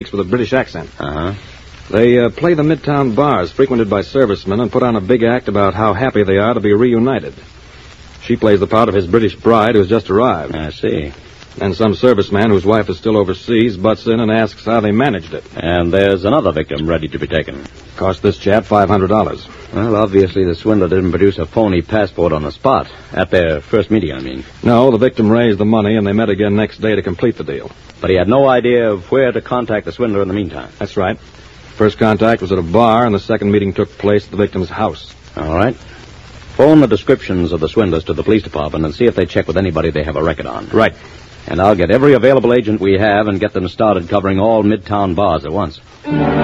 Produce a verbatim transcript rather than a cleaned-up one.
with a British accent. Uh-huh. They uh, play the Midtown bars frequented by servicemen and put on a big act about how happy they are to be reunited. She plays the part of his British bride who's just arrived. I see. And some serviceman whose wife is still overseas butts in and asks how they managed it. And there's another victim ready to be taken. Cost this chap five hundred dollars. Well, obviously the swindler didn't produce a phony passport on the spot. At their first meeting, I mean. No, the victim raised the money, and they met again next day to complete the deal. But he had no idea of where to contact the swindler in the meantime. That's right. First contact was at a bar, and the second meeting took place at the victim's house. All right. Phone the descriptions of the swindlers to the police department and see if they check with anybody they have a record on. Right. And I'll get every available agent we have and get them started covering all Midtown bars at once.